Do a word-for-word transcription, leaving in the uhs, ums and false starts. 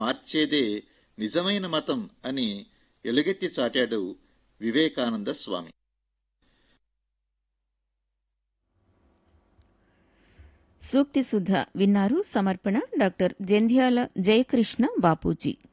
మార్చేదే నిజమైన మతం అని ఎలుగెత్తి చాటాడు వివేకానంద స్వామి. సూక్తి సుధ విన్నారు. సమర్పణ డాక్టర్ జంధ్యాల జయకృష్ణ బాపూజీ.